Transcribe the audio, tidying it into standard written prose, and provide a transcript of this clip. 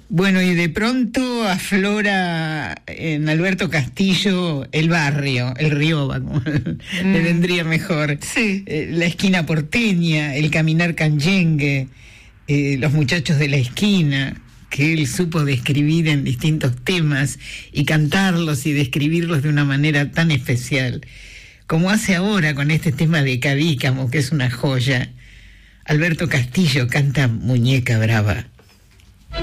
Bueno, y de pronto aflora en Alberto Castillo el barrio, el Rioba, como le vendría mejor. Sí. La esquina porteña, el caminar canyengue, los muchachos de la esquina, que él supo describir en distintos temas y cantarlos y describirlos de una manera tan especial, como hace ahora con este tema de Cadícamo, que es una joya. Alberto Castillo canta Muñeca Brava.